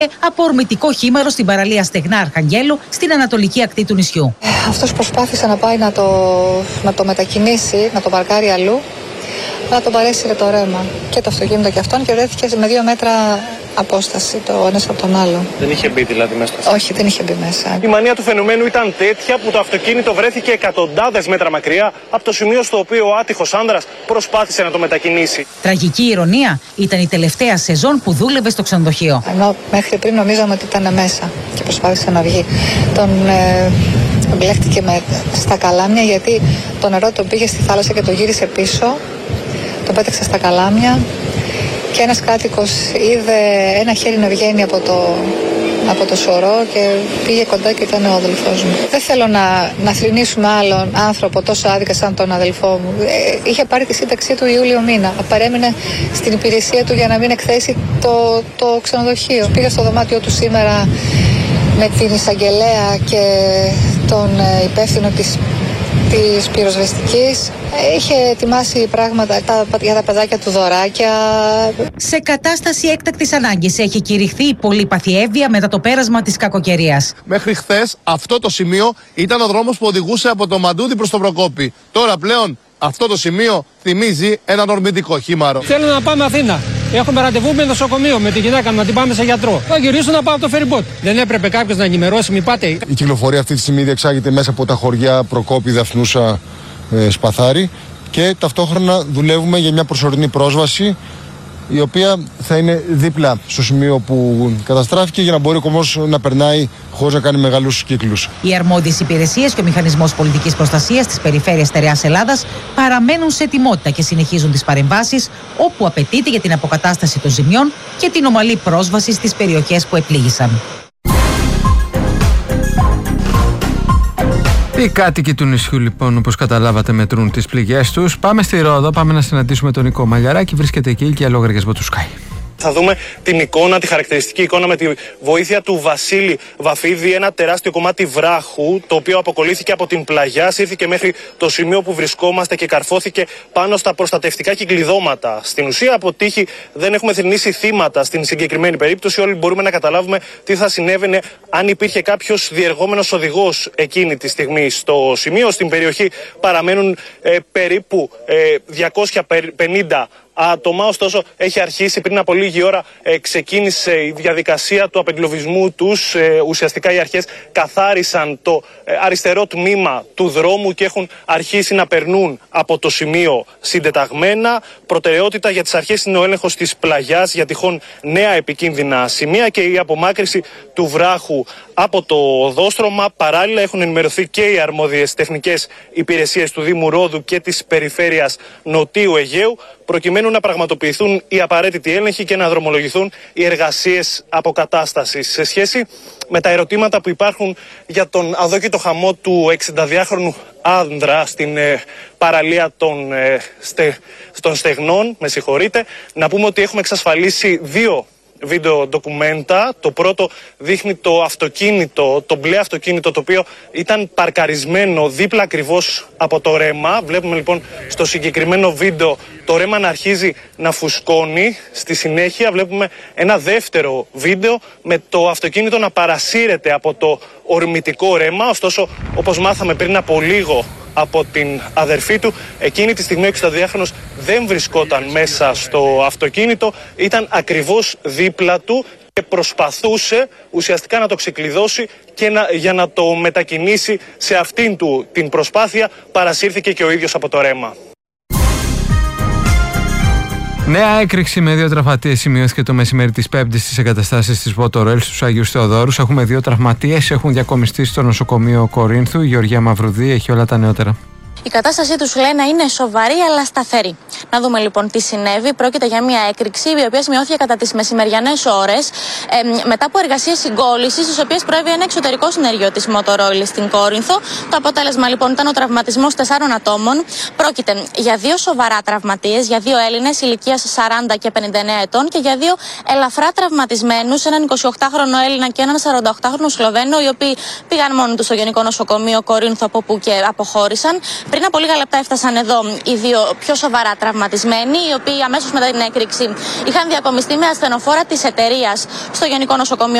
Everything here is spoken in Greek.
από ορμητικό χήμαρο στην παραλία Στεγνά Αρχαγγέλου στην ανατολική ακτή του νησιού. Αυτός προσπάθησε να πάει να το μετακινήσει, να το παρκάρει αλλού, αλλά τον παρέσυρε το ρέμα και το αυτοκίνητο και αυτόν και βρέθηκε με 2 μέτρα απόσταση το ένας από τον άλλο. Δεν είχε μπει δηλαδή μέσα στο... Όχι, δεν είχε μπει μέσα. Η μανία του φαινομένου ήταν τέτοια που το αυτοκίνητο βρέθηκε εκατοντάδες μέτρα μακριά από το σημείο στο οποίο ο άτυχος άνδρας προσπάθησε να το μετακινήσει. Τραγική ηρωνία, ήταν η τελευταία σεζόν που δούλευε στο ξενοδοχείο. Ενώ μέχρι πριν νομίζαμε ότι ήταν μέσα και προσπάθησε να βγει. Τον μπλέχτηκε στα καλάμια γιατί το νερό τον πήγε στη θάλασσα και το γύρισε πίσω. Τον πέταξε στα καλάμια και ένας κάτοικος είδε ένα χέρι να βγαίνει από το σωρό και πήγε κοντά και ήταν ο αδελφός μου. Δεν θέλω να θρηνήσουμε άλλον άνθρωπο τόσο άδικα σαν τον αδελφό μου. Είχε πάρει τη σύνταξή του Ιούλιο μήνα. Παρέμεινε στην υπηρεσία του για να μην εκθέσει το ξενοδοχείο. Πήγα στο δωμάτιο του σήμερα με την εισαγγελέα και τον υπεύθυνο της πυροσβεστικής. Είχε ετοιμάσει πράγματα για τα παιδάκια του, δωράκια. Σε κατάσταση έκτακτης ανάγκης έχει κηρυχθεί η πολύπαθη έβεια μετά το πέρασμα της κακοκαιρίας. Μέχρι χθες αυτό το σημείο ήταν ο δρόμος που οδηγούσε από το Μαντούδι προς το Προκόπη. Τώρα πλέον αυτό το σημείο θυμίζει έναν ορμητικό χήμαρο. Θέλω να πάμε Αθήνα. Έχουμε ραντεβού με νοσοκομείο, με τη γυναίκα μου, να την πάμε σε γιατρό. Θα γυρίσω να πάω από το φεριμπότ. Δεν έπρεπε κάποιος να ενημερώσει, μη πάτε. Η κυκλοφορία αυτή τη στιγμή διεξάγεται μέσα από τα χωριά Προκόπη, Δαφνούσα, Σπαθάρη και ταυτόχρονα δουλεύουμε για μια προσωρινή πρόσβαση η οποία θα είναι δίπλα στο σημείο που καταστράφηκε για να μπορεί ο κομμός να περνάει χωρίς να κάνει μεγάλους κύκλους. Οι αρμόδιες υπηρεσίες και ο Μηχανισμός Πολιτικής Προστασίας της Περιφέρειας Στερεάς Ελλάδας παραμένουν σε ετοιμότητα και συνεχίζουν τις παρεμβάσεις όπου απαιτείται για την αποκατάσταση των ζημιών και την ομαλή πρόσβαση στις περιοχές που επλήγησαν. Οι κάτοικοι του νησιού, λοιπόν, όπως καταλάβατε, μετρούν τις πληγές τους. Πάμε στη Ρόδο, πάμε να συναντήσουμε τον Νικό Μαλιαράκη. Βρίσκεται εκεί και λογαριασμό του Sky. Θα δούμε την εικόνα, τη χαρακτηριστική εικόνα με τη βοήθεια του Βασίλη Βαφίδη. Ένα τεράστιο κομμάτι βράχου, το οποίο αποκολλήθηκε από την πλαγιά, ήρθε μέχρι το σημείο που βρισκόμαστε και καρφώθηκε πάνω στα προστατευτικά κυκλειδώματα. Στην ουσία, από τύχη, δεν έχουμε θρηνήσει θύματα στην συγκεκριμένη περίπτωση. Όλοι μπορούμε να καταλάβουμε τι θα συνέβαινε αν υπήρχε κάποιος διεργόμενος οδηγός εκείνη τη στιγμή. Στο σημείο, στην περιοχή, παραμένουν περίπου 250 άτομα, ωστόσο έχει αρχίσει πριν από λίγη ώρα, ξεκίνησε η διαδικασία του απεγκλωβισμού τους. Ουσιαστικά οι αρχές καθάρισαν το αριστερό τμήμα του δρόμου και έχουν αρχίσει να περνούν από το σημείο συντεταγμένα. Προτεραιότητα για τις αρχές είναι ο έλεγχος της πλαγιάς για τυχόν νέα επικίνδυνα σημεία και η απομάκρυση του βράχου από το οδόστρωμα. Παράλληλα έχουν ενημερωθεί και οι αρμόδιες τεχνικές υπηρεσίες του Δήμου Ρόδου και της Περιφέρειας Νοτίου Αιγαίου, προκειμένου να πραγματοποιηθούν οι απαραίτητοι έλεγχοι και να δρομολογηθούν οι εργασίες αποκατάστασης. Σε σχέση με τα ερωτήματα που υπάρχουν για τον αδόκητο χαμό του 62χρονου άνδρα στην παραλία των Στεγνών, να πούμε ότι έχουμε εξασφαλίσει 2 βίντεο ντοκουμέντα. Το πρώτο δείχνει το αυτοκίνητο, το μπλε αυτοκίνητο, το οποίο ήταν παρκαρισμένο δίπλα ακριβώς από το ρέμα. Βλέπουμε λοιπόν στο συγκεκριμένο βίντεο το ρέμα να αρχίζει να φουσκώνει. Στη συνέχεια βλέπουμε ένα δεύτερο βίντεο με το αυτοκίνητο να παρασύρεται από το ορμητικό ρέμα. Ωστόσο, όπως μάθαμε πριν από λίγο από την αδερφή του, εκείνη τη στιγμή ο 62χρονος δεν βρισκόταν μέσα στο αυτοκίνητο, ήταν ακριβώς δίπλα του και προσπαθούσε ουσιαστικά να το ξεκλειδώσει και για να το μετακινήσει. Σε αυτήν την προσπάθεια παρασύρθηκε και ο ίδιος από το ρέμα. Νέα έκρηξη με 2 τραυματίες σημειώθηκε το μεσημέρι της Πέμπτης στις εγκαταστάσεις της Βότορελ στους Αγίους Θεοδόρους. Έχουμε 2 τραυματίες, έχουν διακομιστεί στο νοσοκομείο Κορίνθου. Η Γεωργία Μαυρουδή έχει όλα τα νεότερα. Η κατάστασή τους, λένε, είναι σοβαρή αλλά σταθερή. Να δούμε λοιπόν τι συνέβη. Πρόκειται για μια έκρηξη η οποία σημειώθηκε κατά τις μεσημεριανές ώρες μετά από εργασίες συγκόλλησης, στις οποίες προέβη ένα εξωτερικό συνεργείο της Motorola στην Κόρινθο. Το αποτέλεσμα λοιπόν ήταν ο τραυματισμός 4 ατόμων. Πρόκειται για 2 σοβαρά τραυματίες, για 2 Έλληνες ηλικίας 40 και 59 ετών και για 2 ελαφρά τραυματισμένους, έναν 28χρονο Έλληνα και έναν 48χρονο Σλοβαίνο, οι οποίοι πήγαν μόνοι τους στο Γενικό Νοσοκομείο Κορίνθου, από όπου και αποχώρησαν. Πριν από λίγα λεπτά έφτασαν εδώ οι δύο πιο σοβαρά τραυματισμένοι, οι οποίοι αμέσως μετά την έκρηξη είχαν διακομιστεί με ασθενοφόρα της εταιρείας στο Γενικό Νοσοκομείο